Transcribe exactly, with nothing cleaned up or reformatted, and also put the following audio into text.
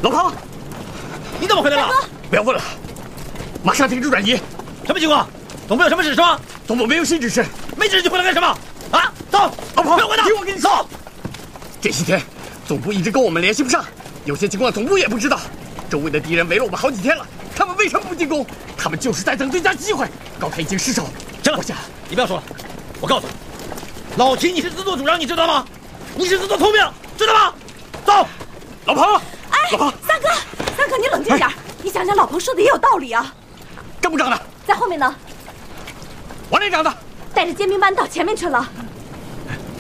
老庞， 你怎么回来了？ 不要问了，马上停止转移。 什么情况？总部有什么指示吗？ 总部没有新指示。 没指示就回来干什么？啊，走！ 老庞， 不要回答！ 听我跟你说，这些天总部一直跟我们联系不上，有些情况总部也不知道。周围的敌人围了我们好几天了，他们为什么不进攻？他们就是在等最佳机会。高开已经失手， 行了， 我想你不要说了。我告诉你，老秦你是自作主张，你知道吗？你是自作聪明，知道吗？走， 老庞， 哎， 老庞， 三哥，三哥，你冷静点，你想想，老彭说的也有道理啊。 张部长呢？ 在后面呢。 王连长呢？ 带着尖兵班到前面去了。